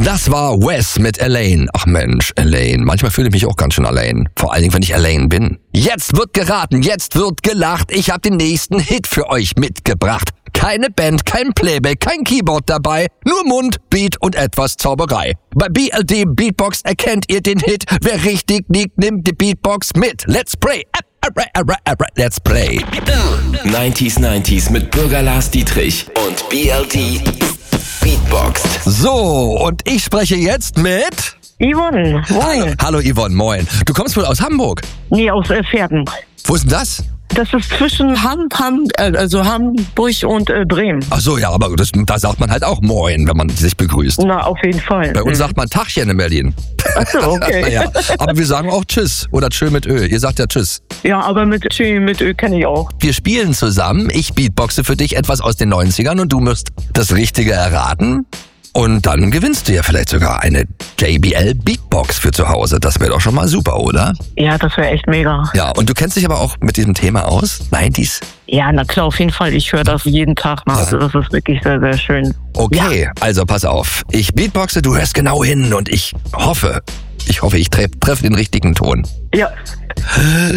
Das war Wes mit Elaine. Ach Mensch, Elaine. Manchmal fühle ich mich auch ganz schön allein. Vor allen Dingen, wenn ich Elaine bin. Jetzt wird geraten, jetzt wird gelacht. Ich habe den nächsten Hit für euch mitgebracht. Keine Band, kein Playback, kein Keyboard dabei. Nur Mund, Beat und etwas Zauberei. Bei BLD Beatbox erkennt ihr den Hit. Wer richtig liegt, nimmt die Beatbox mit. Let's play. Let's play. 90s mit Bürger Lars Dietrich und BLD Beatboxed. So, und ich spreche jetzt mit... Yvonne, moin. Hallo Yvonne, moin. Du kommst wohl aus Hamburg? Nee, aus Pferden. Wo ist denn das? Das ist zwischen Hamburg und Bremen. Ach so, ja, aber da sagt man halt auch Moin, wenn man sich begrüßt. Na, auf jeden Fall. Bei uns sagt man Tachchen in Berlin. Ach so, okay. Ja, aber wir sagen auch Tschüss oder Tschö mit Ö. Ihr sagt ja Tschüss. Ja, aber mit Ö kenne ich auch. Wir spielen zusammen. Ich beatboxe für dich etwas aus den 90ern und du musst das Richtige erraten. Und dann gewinnst du ja vielleicht sogar eine JBL Beatbox für zu Hause. Das wäre doch schon mal super, oder? Ja, das wäre echt mega. Ja, und du kennst dich aber auch mit diesem Thema aus? 90s? Ja, na klar, auf jeden Fall. Ich höre das jeden Tag mal. Also das ist wirklich sehr, sehr schön. Okay, ja. Also pass auf. Ich beatboxe, du hörst genau hin und ich hoffe, ich treffe den richtigen Ton. Ja.